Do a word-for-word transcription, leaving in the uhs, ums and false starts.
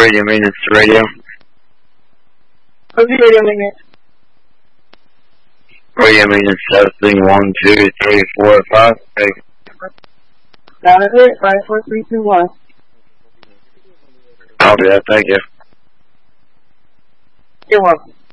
radio maintenance to radio. Okay, radio maintenance. Radio maintenance testing one, two, three, four, five. Okay. That is it. Five, four, three, two, one. Copy that. Thank you. You're welcome.